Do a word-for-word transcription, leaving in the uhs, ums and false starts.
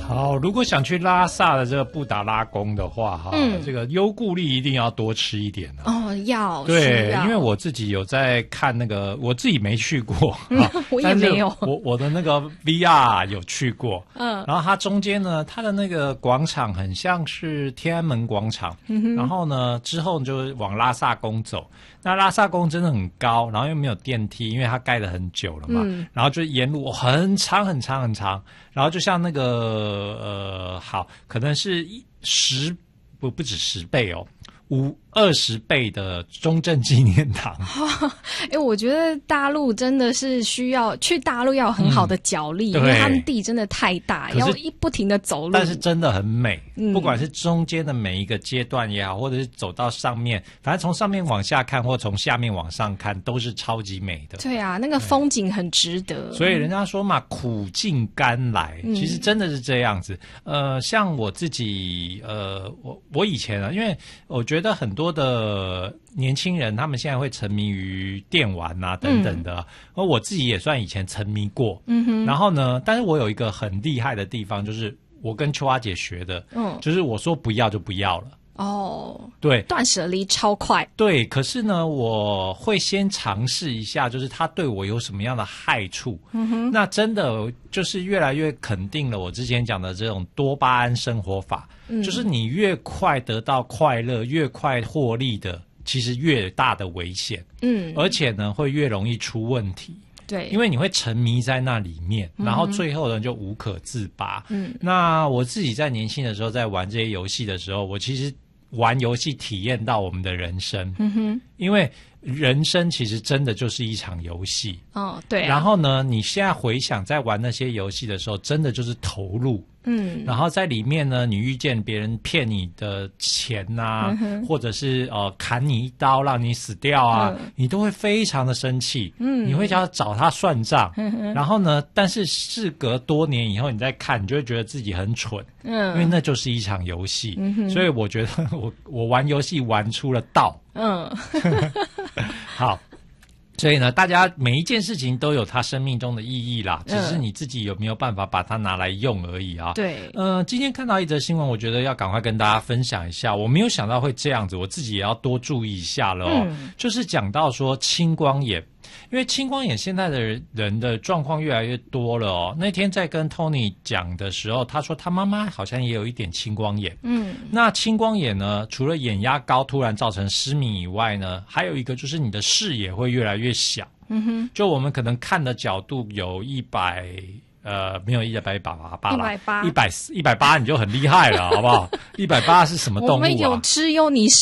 好，如果想去拉萨的这个布达拉宫的话，哈、嗯，这个优固力一定要多吃一点啊。 哦，要对，因为我自己有在看那个，我自己没去过， 嗯、我也没有。 我我的那个 V R 有去过， 嗯， 然后它中间呢，它的那个广场很像是天安门广场，嗯、然后呢之后就往拉萨宫走。那拉萨宫真的很高，然后又没有电梯，因为它盖得很久了嘛。嗯、然后就沿路很长很长很长，然后就像那个呃，好，可能是十不不止十倍哦。五二十倍的中正纪念堂， 哎、欸，我觉得大陆真的是需要去大陆要有很好的脚力，嗯、因为他们地真的太大，要一不停的走路。 但是真的很美，嗯、不管是中间的每一个阶段也好，或者是走到上面，反正从上面往下看，或从下面往上看，都是超级美的。 对啊，那个风景很值得。 所以人家说嘛，苦尽甘来，其实真的是这样子。嗯、呃，像我自己，呃，我我以前啊，因为我觉得。觉得很多的年轻人，他们现在会沉迷于电玩啊等等的，而、嗯、我自己也算以前沉迷过。嗯哼。然后呢，但是我有一个很厉害的地方，就是我跟秋花姐学的，嗯，就是我说不要就不要了。 哦， 对， 断舍离超快。 对，可是呢，我会先尝试一下，就是它对我有什么样的害处。嗯哼，那真的就是越来越肯定了我之前讲的这种多巴胺生活法，嗯、就是你越快得到快乐，越快获利的，其实越大的危险。嗯，而且呢，会越容易出问题。 对， 因为你会沉迷在那里面，然后最后呢就无可自拔。嗯，那我自己在年轻的时候在玩这些游戏的时候，我其实玩游戏体验到我们的人生。嗯哼，因为人生其实真的就是一场游戏。 哦，对、啊。 然后呢，你现在回想在玩那些游戏的时候，真的就是投入。嗯，然后在里面呢，你遇见别人骗你的钱啊，嗯、或者是呃砍你一刀让你死掉啊，嗯、你都会非常的生气。嗯，你会要找他算账。嗯、然后呢，但是事隔多年以后，你再看，你就会觉得自己很蠢。嗯，因为那就是一场游戏。嗯、所以我觉得我我玩游戏玩出了道。嗯，好。所以呢，大家每一件事情都有它生命中的意义啦，只是你自己有没有办法把它拿来用而已啊。 对， 呃，今天看到一则新闻，我觉得要赶快跟大家分享一下。我没有想到会这样子，我自己也要多注意一下了哦。嗯、就是讲到说青光眼。因为青光眼现在的人的状况越来越多了哦。那天在跟 Tony 讲的时候，他说他妈妈好像也有一点青光眼。嗯，那青光眼呢，除了眼压高突然造成失明以外呢，还有一个就是你的视野会越来越小。嗯哼，就我们可能看的角度有一百。呃，没有一百一百八啦，一百八，一百一百八你就很厉害了，好不好？一百八是什么动物啊？ 我们有吃优，你